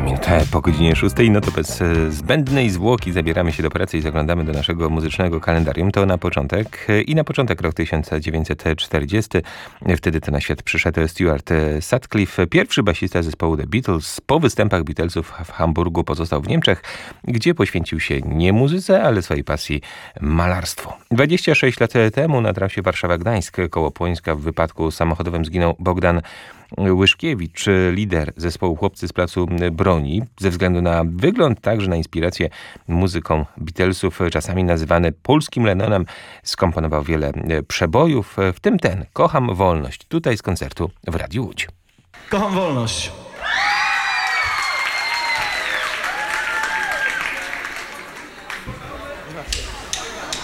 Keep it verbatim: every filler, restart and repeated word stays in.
Minutę po godzinie szóstej, no to bez zbędnej zwłoki zabieramy się do pracy i zaglądamy do naszego muzycznego kalendarium. To na początek i na początek rok tysiąc dziewięćset czterdziesty. Wtedy to na świat przyszedł Stuart Sutcliffe, pierwszy basista zespołu The Beatles. Po występach Beatlesów w Hamburgu pozostał w Niemczech, gdzie poświęcił się nie muzyce, ale swojej pasji malarstwu. dwadzieścia sześć lat temu na trasie Warszawa-Gdańsk koło Płońska w wypadku samochodowym zginął Bogdan Łyszkiewicz, lider zespołu Chłopcy z Placu Broni. Ze względu na wygląd, także na inspirację muzyką Beatlesów, czasami nazywany polskim Lennonem, skomponował wiele przebojów, w tym ten Kocham wolność, tutaj z koncertu w Radiu Łódź. Kocham wolność.